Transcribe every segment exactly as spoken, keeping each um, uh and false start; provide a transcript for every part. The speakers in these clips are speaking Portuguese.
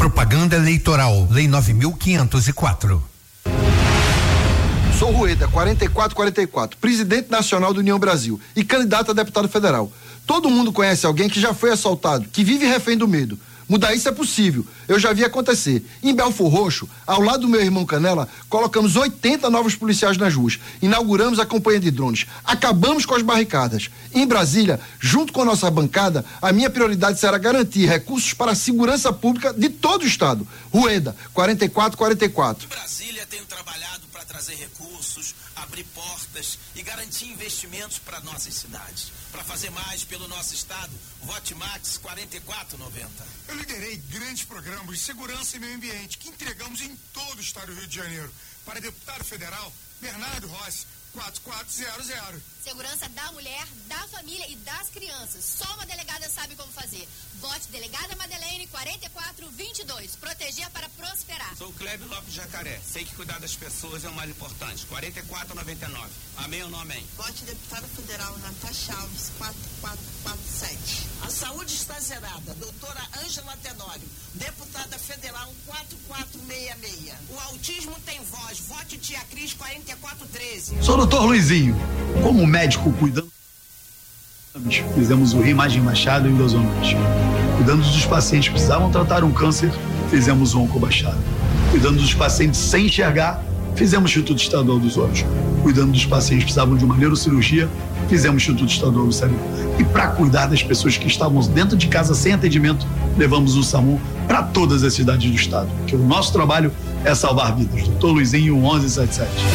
Propaganda eleitoral, Lei nove mil quinhentos e quatro. Sou Rueda, quarenta e quatro quarenta e quatro, presidente nacional do União Brasil e candidato a deputado federal. Todo mundo conhece alguém que já foi assaltado, que vive refém do medo. Mudar isso é possível, eu já vi acontecer. Em Belfor Roxo, ao lado do meu irmão Canela, colocamos oitenta novos policiais nas ruas, inauguramos a campanha de drones, acabamos com as barricadas. Em Brasília, junto com a nossa bancada, a minha prioridade será garantir recursos para a segurança pública de todo o estado. Rueda, quarenta e quatro quarenta e quatro. Brasília tem trabalhado para trazer recursos, abrir portas e garantir investimentos para nossas cidades. Para fazer mais pelo nosso estado, vote Max quarenta e quatro noventa. Eu liderei grandes programas de segurança e meio ambiente que entregamos em todo o estado do Rio de Janeiro. Para deputado federal, Bernardo Rossi, quatro quatro zero zero. Segurança da mulher, da família e das crianças. Só uma delegada sabe como fazer. Vote Delegada Madeleine quarenta e quatro vinte e dois. Proteger para prosperar. Sou o Clébio Lopes Jacaré. Sei que cuidar das pessoas é o mais importante. quarenta e quatro noventa e nove. Amém ou não amém? Vote Deputada Federal Natasha Alves quatro quatro quatro sete. A saúde está zerada. Doutora Ângela Tenório. Deputada Federal quatro quatro seis seis. O autismo tem voz. Vote Tia Cris quarenta e quatro treze. Sou o doutor Luizinho. Como médico cuidando, fizemos o Reimagem Machado e o Endosonante. Cuidando dos pacientes que precisavam tratar um câncer, fizemos o Oncobachado. Cuidando dos pacientes sem enxergar, fizemos o Instituto Estadual dos Olhos. Cuidando dos pacientes que precisavam de uma neurocirurgia, fizemos o Instituto Estadual do Cérebro. E para cuidar das pessoas que estavam dentro de casa sem atendimento, levamos o SAMU para todas as cidades do estado. Porque o nosso trabalho é salvar vidas. doutor Luizinho, onze setenta e sete.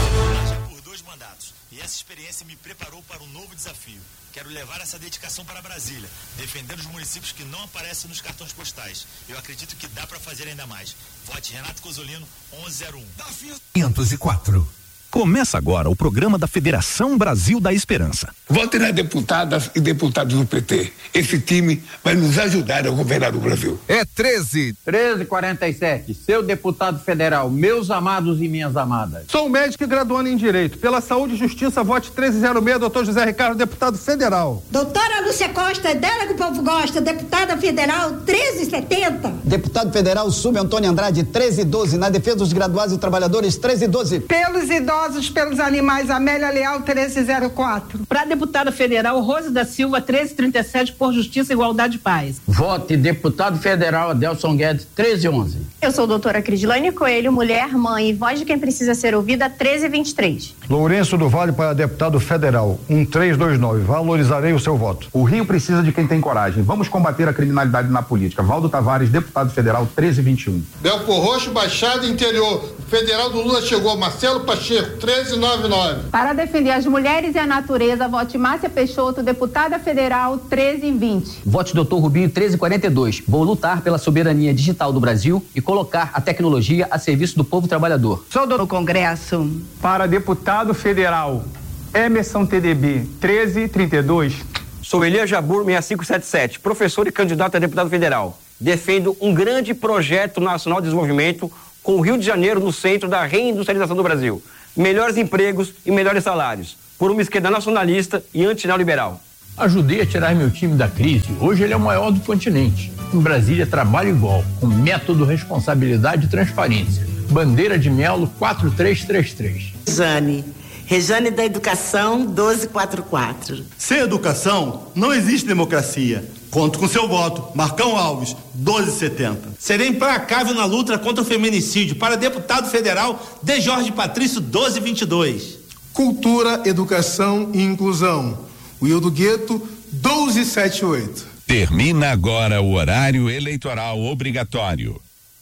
Por dois mandatos. E essa experiência me preparou para um novo desafio. Quero levar essa dedicação para Brasília, defender os municípios que não aparecem nos cartões postais. Eu acredito que dá para fazer ainda mais. Vote Renato Cozzolino, onze zero um. quinhentos e quatro. Começa agora o programa da Federação Brasil da Esperança. Vote nas deputadas e deputados do P T. Esse time vai nos ajudar a governar o Brasil. É treze. treze quarenta e sete. Seu deputado federal, meus amados e minhas amadas. Sou médico e graduando em Direito. Pela Saúde e Justiça, vote treze zero seis, doutor José Ricardo, deputado federal. Doutora Lúcia Costa, dela que o povo gosta, deputada federal, treze setenta. Deputado federal, Sub Antônio Andrade, treze doze. Na defesa dos graduados e trabalhadores, treze doze. Pelos idosos, pelos animais, Amélia Leal, treze zero quatro. Para deputada federal, Rosa da Silva, treze trinta e sete, por Justiça, Igualdade e Paz. Vote deputado federal Adelson Guedes, treze onze. Eu sou doutora Crislane Coelho, mulher, mãe e voz de quem precisa ser ouvida, treze vinte e três. Lourenço do Vale para deputado federal, um três dois nove. Valorizarei o seu voto. O Rio precisa de quem tem coragem. Vamos combater a criminalidade na política. Valdo Tavares, deputado federal, treze vinte e um. Belfor Roxo, Baixada Interior. Federal do Lula chegou, Marcelo Pacheco, treze noventa e nove. Para defender as mulheres e a natureza, vote Márcia Peixoto, deputada federal, treze vinte. Vote doutor Rubinho, treze quarenta e dois. Vou lutar pela soberania digital do Brasil e colocar a tecnologia a serviço do povo trabalhador. Sou do Congresso. Para deputado federal, Emerson T D B, treze trinta e dois. Sou Elias Jabur, sessenta e cinco setenta e sete, professor e candidato a deputado federal. Defendo um grande projeto nacional de desenvolvimento com o Rio de Janeiro no centro da reindustrialização do Brasil. Melhores empregos e melhores salários, por uma esquerda nacionalista e antineoliberal. Ajudei a tirar meu time da crise. Hoje ele é o maior do continente. Em Brasília, trabalho igual, com método, responsabilidade e transparência. Bandeira de Melo, quatro três três três. Rejane. Rejane da Educação, doze quarenta e quatro. Sem educação, não existe democracia. Conto com seu voto. Marcão Alves, doze setenta. Serei implacável na luta contra o feminicídio. Para deputado federal, De Jorge Patrício, doze vinte e dois. Cultura, Educação e Inclusão. Wildo Gueto, doze setenta e oito. Termina agora o horário eleitoral obrigatório.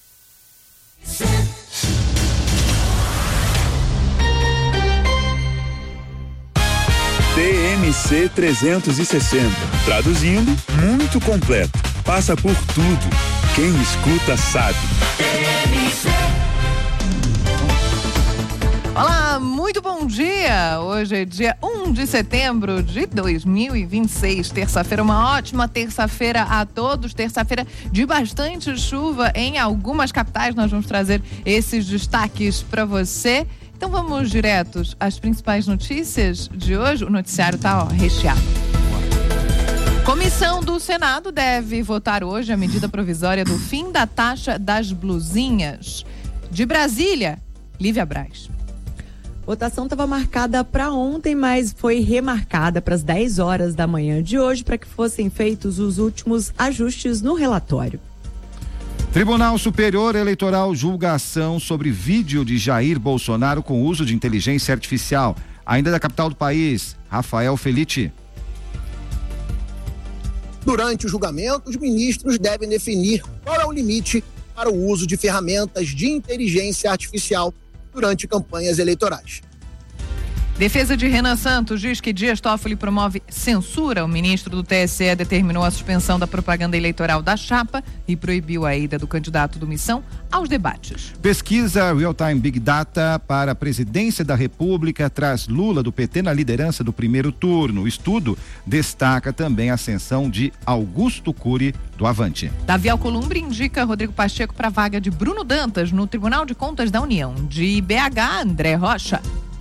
T M C trezentos e sessenta. Traduzindo, muito completo. Passa por tudo. Quem escuta sabe. T M C. Olá, muito bom dia! Hoje é dia um de setembro de dois mil e vinte e seis, terça-feira, uma ótima terça-feira a todos, terça-feira de bastante chuva em algumas capitais. Nós vamos trazer esses destaques para você. Então vamos diretos às principais notícias de hoje. O noticiário tá ó, recheado. Comissão do Senado deve votar hoje a medida provisória do fim da taxa das blusinhas. De Brasília, Lívia Braz. Votação estava marcada para ontem, mas foi remarcada para as dez horas da manhã de hoje para que fossem feitos os últimos ajustes no relatório. Tribunal Superior Eleitoral julga a ação sobre vídeo de Jair Bolsonaro com uso de inteligência artificial. Ainda da capital do país, Rafael Felitti. Durante o julgamento, os ministros devem definir qual é o limite para o uso de ferramentas de inteligência artificial durante campanhas eleitorais. Defesa de Renan Santos diz que Dias Toffoli promove censura. O ministro do T S E determinou a suspensão da propaganda eleitoral da chapa e proibiu a ida do candidato do Missão aos debates. Pesquisa Real Time Big Data para a presidência da República traz Lula do P T na liderança do primeiro turno. O estudo destaca também a ascensão de Augusto Cury do Avante. Davi Alcolumbre indica Rodrigo Pacheco para a vaga de Bruno Dantas no Tribunal de Contas da União. De B H, André Rocha.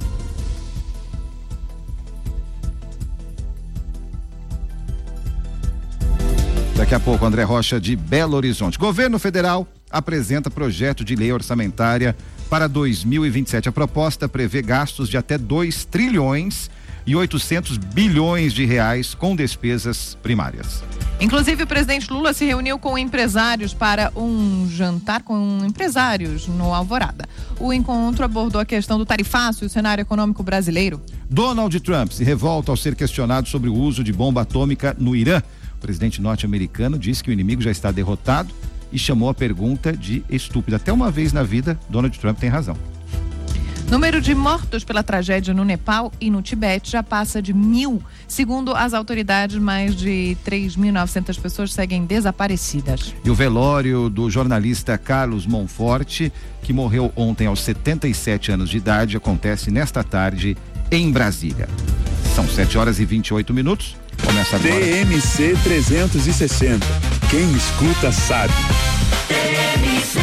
Daqui a pouco, André Rocha de Belo Horizonte. Governo Federal apresenta projeto de lei orçamentária para dois mil e vinte e sete. A proposta prevê gastos de até dois trilhões e oitocentos bilhões de reais com despesas primárias. Inclusive, o presidente Lula se reuniu com empresários para um jantar com empresários no Alvorada. O encontro abordou a questão do tarifaço e o cenário econômico brasileiro. Donald Trump se revolta ao ser questionado sobre o uso de bomba atômica no Irã. O presidente norte-americano disse que o inimigo já está derrotado e chamou a pergunta de estúpida. Até uma vez na vida, Donald Trump tem razão. Número de mortos pela tragédia no Nepal e no Tibete já passa de mil. Segundo as autoridades, mais de três mil e novecentas pessoas seguem desaparecidas. E o velório do jornalista Carlos Monforte, que morreu ontem aos setenta e sete anos de idade, acontece nesta tarde em Brasília. São sete horas e vinte e oito minutos. Começa agora. T M C trezentos e sessenta. Quem escuta sabe. T M C.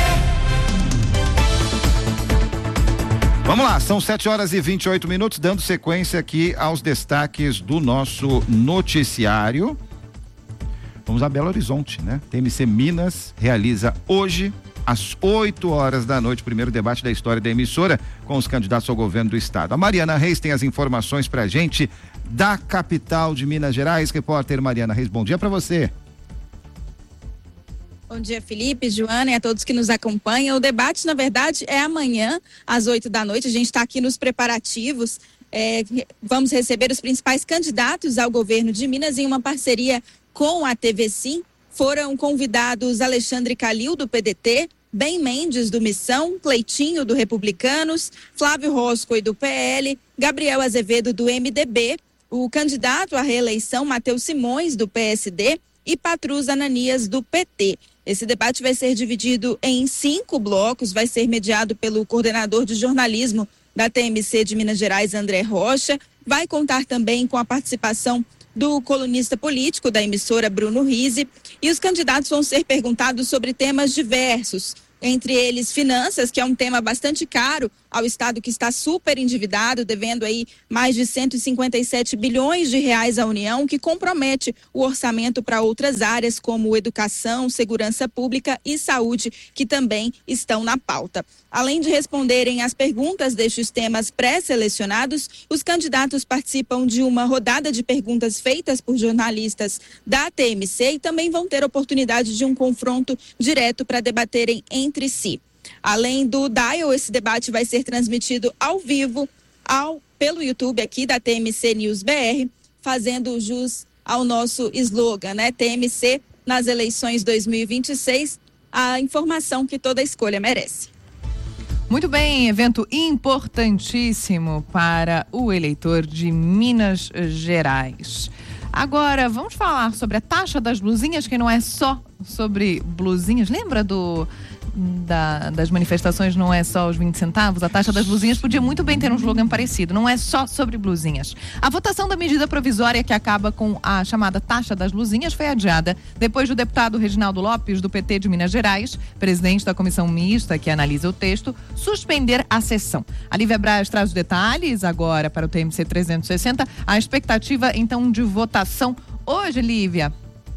Vamos lá, são sete horas e vinte e oito minutos, dando sequência aqui aos destaques do nosso noticiário. Vamos a Belo Horizonte, né? T M C Minas realiza hoje, às oito horas da noite, o primeiro debate da história da emissora com os candidatos ao governo do estado. A Mariana Reis tem as informações pra gente da capital de Minas Gerais. Repórter Mariana Reis, bom dia para você. Bom dia, Felipe, Joana e a todos que nos acompanham. O debate, na verdade, é amanhã, às oito da noite. A gente está aqui nos preparativos. É, vamos receber os principais candidatos ao governo de Minas em uma parceria com a T V Sim. Foram convidados Alexandre Calil, do P D T, Ben Mendes, do Missão, Cleitinho, do Republicanos, Flávio Roscoe, do P L, Gabriel Azevedo, do M D B, o candidato à reeleição, Matheus Simões, do P S D, e Patrus Ananias, do P T. Esse debate vai ser dividido em cinco blocos, vai ser mediado pelo coordenador de jornalismo da T M C de Minas Gerais, André Rocha, vai contar também com a participação do colunista político da emissora, Bruno Rizzi, e os candidatos vão ser perguntados sobre temas diversos, entre eles finanças, que é um tema bastante caro ao estado que está super endividado, devendo aí mais de cento e cinquenta e sete bilhões de reais à União, que compromete o orçamento para outras áreas como educação, segurança pública e saúde, que também estão na pauta. Além de responderem às perguntas destes temas pré-selecionados, os candidatos participam de uma rodada de perguntas feitas por jornalistas da T M C e também vão ter oportunidade de um confronto direto para debaterem entre si. Além do Dial, esse debate vai ser transmitido ao vivo ao, pelo YouTube aqui da T M C News B R, fazendo jus ao nosso slogan, né? T M C nas eleições dois mil e vinte e seis, a informação que toda escolha merece. Muito bem, evento importantíssimo para o eleitor de Minas Gerais. Agora, vamos falar sobre a taxa das blusinhas, que não é só sobre blusinhas. Lembra do... Da, das manifestações, não é só os vinte centavos, a taxa das blusinhas podia muito bem ter um slogan parecido, não é só sobre blusinhas. A votação da medida provisória que acaba com a chamada taxa das blusinhas foi adiada depois do deputado Reginaldo Lopes, do P T de Minas Gerais, presidente da comissão mista que analisa o texto, suspender a sessão. A Lívia Braz traz os detalhes agora para o T M C trezentos e sessenta. A expectativa, então, de votação hoje, Lívia?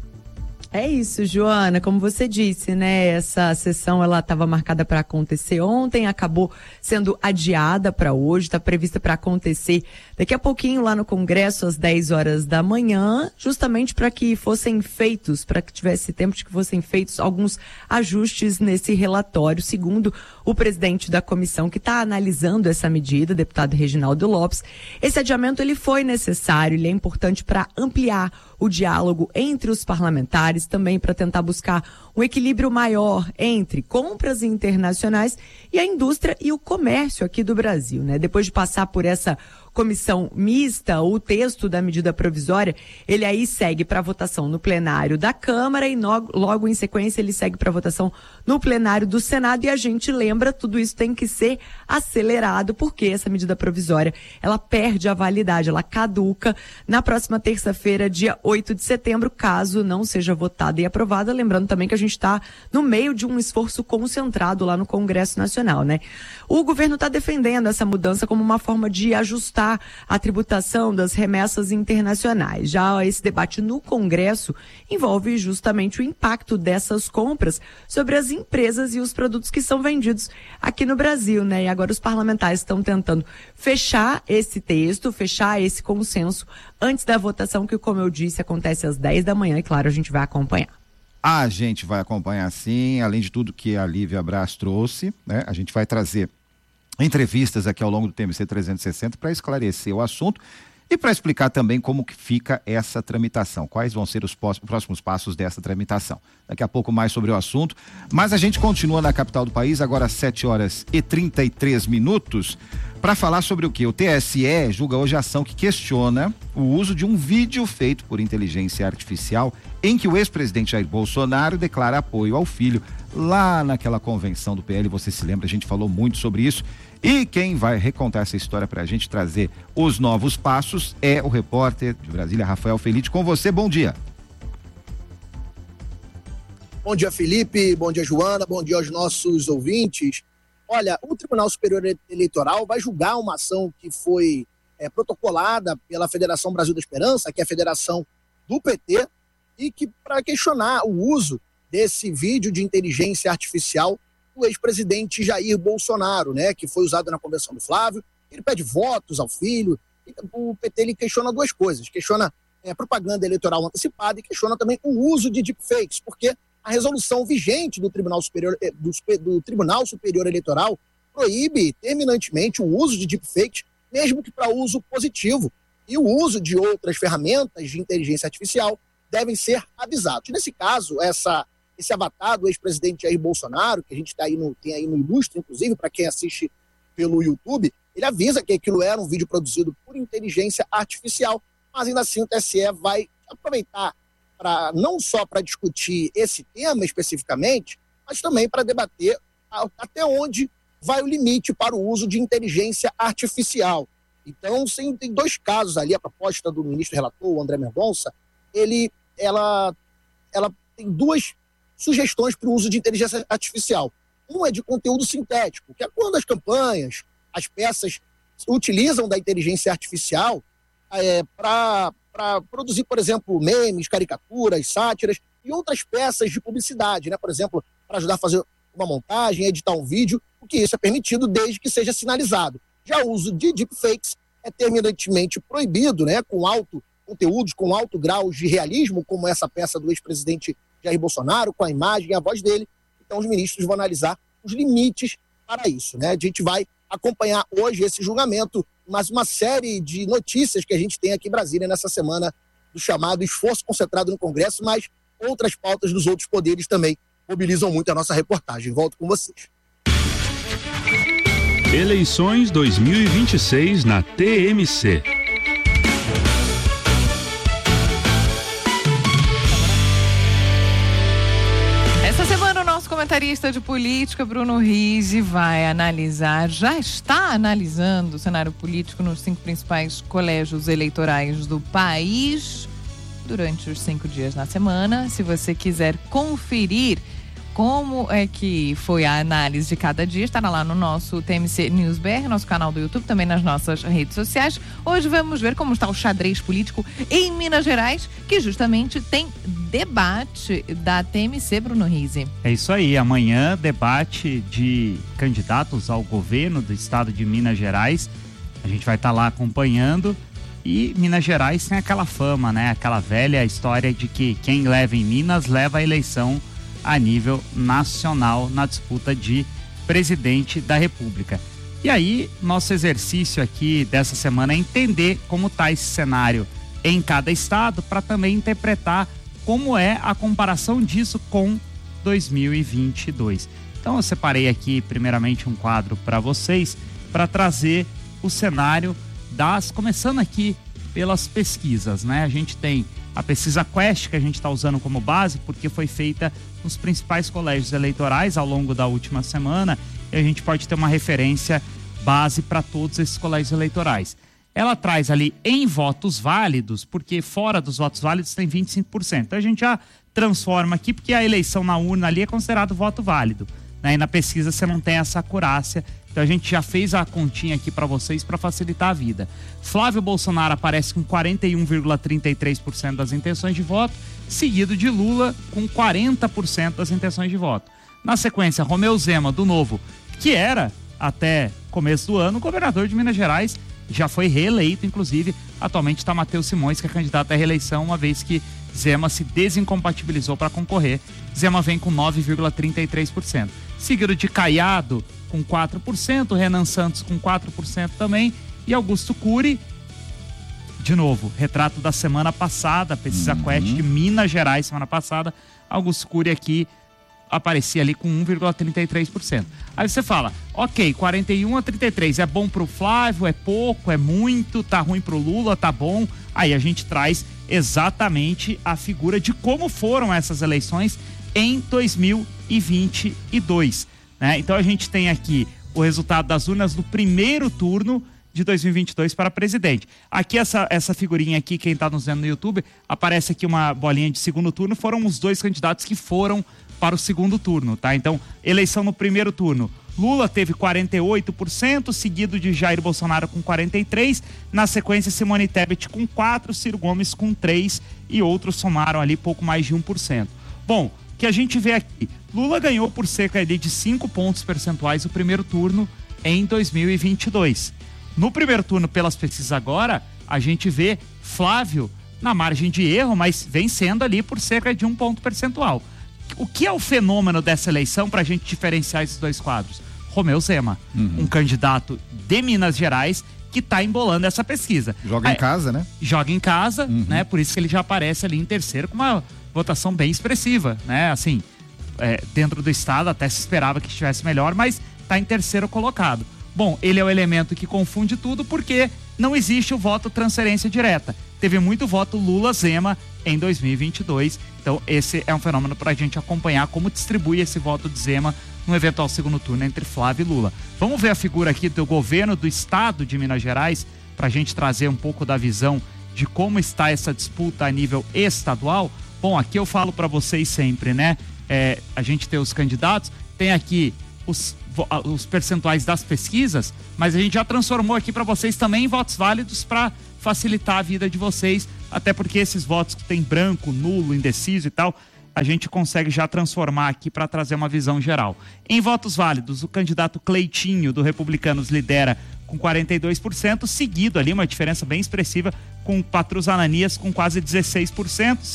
É isso, Joana, como você disse, né, essa sessão ela estava marcada para acontecer ontem, acabou sendo adiada para hoje, está prevista para acontecer daqui a pouquinho lá no Congresso às dez horas da manhã, justamente para que fossem feitos, para que tivesse tempo de que fossem feitos alguns ajustes nesse relatório, segundo o presidente da comissão que está analisando essa medida, deputado Reginaldo Lopes. Esse adiamento ele foi necessário, ele é importante para ampliar o diálogo entre os parlamentares, também para tentar buscar um equilíbrio maior entre compras internacionais e a indústria e o comércio aqui do Brasil, né? Depois de passar por essa comissão mista, o texto da medida provisória, ele aí segue para votação no plenário da Câmara e no, logo em sequência ele segue para votação no plenário do Senado, e a gente lembra, tudo isso tem que ser acelerado porque essa medida provisória, ela perde a validade, ela caduca na próxima terça-feira, dia oito de setembro, caso não seja votada e aprovada, lembrando também que a gente está no meio de um esforço concentrado lá no Congresso Nacional, né? O governo está defendendo essa mudança como uma forma de ajustar a tributação das remessas internacionais. Já esse debate no Congresso envolve justamente o impacto dessas compras sobre as empresas e os produtos que são vendidos aqui no Brasil, né? E agora os parlamentares estão tentando fechar esse texto, fechar esse consenso antes da votação, que, como eu disse, acontece às dez da manhã, e claro, a gente vai acompanhar. A gente vai acompanhar sim, além de tudo que a Lívia Braz trouxe, né? A gente vai trazer entrevistas aqui ao longo do T M C trezentos e sessenta para esclarecer o assunto e para explicar também como que fica essa tramitação, quais vão ser os próximos passos dessa tramitação. Daqui a pouco mais sobre o assunto, mas a gente continua na capital do país, agora às sete horas e trinta e três minutos, para falar sobre o que? O T S E julga hoje a ação que questiona o uso de um vídeo feito por inteligência artificial em que o ex-presidente Jair Bolsonaro declara apoio ao filho lá naquela convenção do P L, você se lembra, a gente falou muito sobre isso. E quem vai recontar essa história para a gente trazer os novos passos é o repórter de Brasília, Rafael Felite. Com você, bom dia. Bom dia, Felipe, bom dia, Joana, bom dia aos nossos ouvintes. Olha, o Tribunal Superior Eleitoral vai julgar uma ação que foi é, protocolada pela Federação Brasil da Esperança, que é a federação do P T, e que para questionar o uso desse vídeo de inteligência artificial do ex-presidente Jair Bolsonaro, né, que foi usado na convenção do Flávio. Ele pede votos ao filho. E o P T ele questiona duas coisas, questiona é, propaganda eleitoral antecipada e questiona também o uso de deepfakes, porque a resolução vigente do Tribunal Superior, do, do Tribunal Superior Eleitoral proíbe terminantemente o uso de deepfakes, mesmo que para uso positivo, e o uso de outras ferramentas de inteligência artificial devem ser avisados. Nesse caso, essa esse avatar do ex-presidente Jair Bolsonaro, que a gente tá aí no, tem aí no Ilustre, inclusive, para quem assiste pelo YouTube, ele avisa que aquilo era um vídeo produzido por inteligência artificial, mas ainda assim o T S E vai aproveitar para não só para discutir esse tema especificamente, mas também para debater até onde vai o limite para o uso de inteligência artificial. Então, sim, tem dois casos ali, a proposta do ministro relator, o André Mendonça, ele, ela, ela tem duas sugestões para o uso de inteligência artificial. Um é de conteúdo sintético, que é quando as campanhas, as peças utilizam da inteligência artificial é, para produzir, por exemplo, memes, caricaturas, sátiras e outras peças de publicidade, né? Por exemplo, para ajudar a fazer uma montagem, editar um vídeo, o que isso é permitido desde que seja sinalizado. Já o uso de deepfakes é terminantemente proibido, né? Com alto conteúdos, com alto grau de realismo, como essa peça do ex-presidente Jair Bolsonaro, com a imagem e a voz dele. Então os ministros vão analisar os limites para isso, né? A gente vai acompanhar hoje esse julgamento, mas uma série de notícias que a gente tem aqui em Brasília nessa semana do chamado esforço concentrado no Congresso, mas outras pautas dos outros poderes também mobilizam muito a nossa reportagem. Volto com vocês. Eleições dois mil e vinte e seis na T M C. Essa semana o nosso comentarista de política, Bruno Rizzi, vai analisar, já está analisando o cenário político nos cinco principais colégios eleitorais do país durante os cinco dias na semana. Se você quiser conferir como é que foi a análise de cada dia, estará lá no nosso T M C News B R, nosso canal do YouTube, também nas nossas redes sociais. Hoje vamos ver como está o xadrez político em Minas Gerais, que justamente tem debate da T M C, Bruno Rizzi. É isso aí, amanhã debate de candidatos ao governo do estado de Minas Gerais. A gente vai estar lá acompanhando. E Minas Gerais tem aquela fama, né? Aquela velha história de que quem leva em Minas leva a eleição a nível nacional na disputa de presidente da República. E aí, nosso exercício aqui dessa semana é entender como está esse cenário em cada estado, para também interpretar como é a comparação disso com dois mil e vinte e dois. Então eu separei aqui primeiramente um quadro para vocês, para trazer o cenário das, começando aqui pelas pesquisas, né? A gente tem a pesquisa Quest, que a gente está usando como base, porque foi feita nos principais colégios eleitorais ao longo da última semana, e a gente pode ter uma referência base para todos esses colégios eleitorais. Ela traz ali em votos válidos, porque fora dos votos válidos tem vinte e cinco por cento. Então a gente já transforma aqui, porque a eleição na urna ali é considerado voto válido, né? E na pesquisa você não tem essa acurácia. Então a gente já fez a continha aqui para vocês para facilitar a vida. Flávio Bolsonaro aparece com quarenta e um vírgula trinta e três por cento das intenções de voto, seguido de Lula com quarenta por cento das intenções de voto. Na sequência, Romeu Zema, do Novo, que era, até começo do ano, governador de Minas Gerais, já foi reeleito, inclusive. Atualmente está Matheus Simões, que é candidato à reeleição, uma vez que Zema se desincompatibilizou para concorrer. Zema vem com nove vírgula trinta e três por cento. Seguido de Caiado, com quatro por cento, Renan Santos com quatro por cento também, e Augusto Cury, de novo, retrato da semana passada, pesquisa uhum. Quest de Minas Gerais, semana passada, Augusto Cury aqui aparecia ali com um vírgula trinta e três por cento. Aí você fala, ok, quarenta e um a trinta e três, é bom pro Flávio, é pouco, é muito, tá ruim pro Lula, tá bom? Aí a gente traz exatamente a figura de como foram essas eleições em dois mil e vinte e dois. Né? Então a gente tem aqui o resultado das urnas do primeiro turno de dois mil e vinte e dois para presidente. Aqui essa, essa figurinha aqui, quem está nos vendo no YouTube, aparece aqui uma bolinha de segundo turno, foram os dois candidatos que foram para o segundo turno, tá? Então, eleição no primeiro turno, Lula teve quarenta e oito por cento, seguido de Jair Bolsonaro com quarenta e três por cento, na sequência Simone Tebet com quatro por cento, Ciro Gomes com três por cento e outros somaram ali pouco mais de um por cento. Bom, o que a gente vê aqui, Lula ganhou por cerca ali de cinco pontos percentuais o primeiro turno em dois mil e vinte e dois. No primeiro turno, pelas pesquisas agora, a gente vê Flávio na margem de erro, mas vencendo ali por cerca de um ponto percentual. O que é o fenômeno dessa eleição para a gente diferenciar esses dois quadros? Romeu Zema, uhum. um candidato de Minas Gerais que está embolando essa pesquisa. Joga Aí, em casa, né? Joga em casa, uhum. né? Por isso que ele já aparece ali em terceiro com uma votação bem expressiva, né? Assim, é, dentro do estado até se esperava que estivesse melhor, mas está em terceiro colocado. Bom, ele é o elemento que confunde tudo porque não existe o voto transferência direta. Teve muito voto Lula-Zema em dois mil e vinte e dois, então esse é um fenômeno para a gente acompanhar como distribui esse voto de Zema no eventual segundo turno entre Flávio e Lula. Vamos ver a figura aqui do governo do estado de Minas Gerais para a gente trazer um pouco da visão de como está essa disputa a nível estadual. Bom, aqui eu falo para vocês sempre, né? É, a gente tem os candidatos, tem aqui os, os percentuais das pesquisas, mas a gente já transformou aqui para vocês também em votos válidos para facilitar a vida de vocês, até porque esses votos que tem branco, nulo, indeciso e tal, a gente consegue já transformar aqui para trazer uma visão geral. Em votos válidos, o candidato Cleitinho, do Republicanos, lidera com quarenta e dois por cento, seguido ali, uma diferença bem expressiva, com Patrus Ananias com quase dezesseis por cento,